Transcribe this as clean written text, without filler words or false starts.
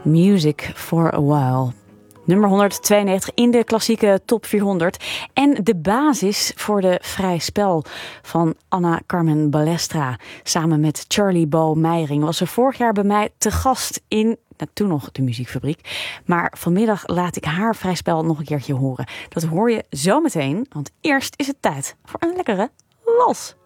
Music for a While. Nummer 192 in de klassieke top 400. En de basis voor de Vrij Spel van Anna Carmen Balestra. Samen met Charlie Bo Meijering was ze vorig jaar bij mij te gast in, toen nog de Muziekfabriek. Maar vanmiddag laat ik haar Vrij Spel nog een keertje horen. Dat hoor je zo meteen, want eerst is het tijd voor een lekkere wals.